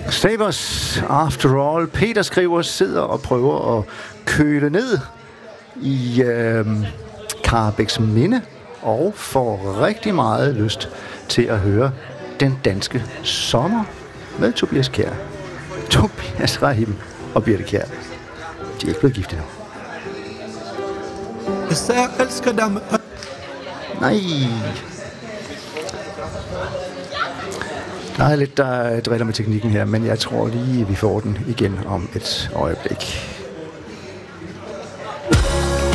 Save us after all. Peter skriver, sidder og prøver at køle ned i Karrebæksminde og får rigtig meget lyst til at høre Den Danske Sommer med Tobias Kjær. Tobias Rahim og Birthe Kjær. De er ikke blevet gift endnu. Jeg elsker dem. Nej. Der er lidt, der driller med teknikken her, men jeg tror lige, vi får den igen om et øjeblik.